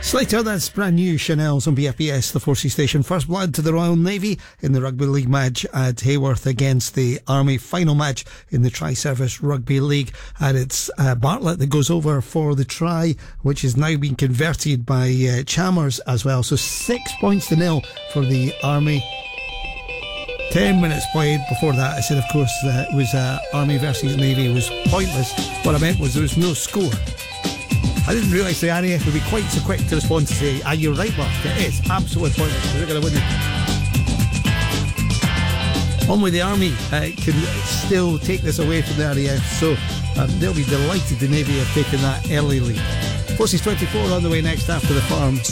Slater, that's brand new Chanel's on BFBS, the Forces station. First blood to the Royal Navy in the Rugby League match at Hayworth against the Army. Final match in the Tri-Service Rugby League. And it's Bartlett that goes over for the try, which is now being converted by Chalmers as well. So 6 points to nil for the Army. 10 minutes played. Before that, I said, of course, it was Army versus Navy. It was pointless. What I meant was there was no score. I didn't realise the RAF would be quite so quick to respond to say, you're right, Mark, it is absolutely pointless. We're going to win it. Only the Army can still take this away from the RAF, so they'll be delighted the Navy have taken that early lead. Forces 24 on the way next after the farm.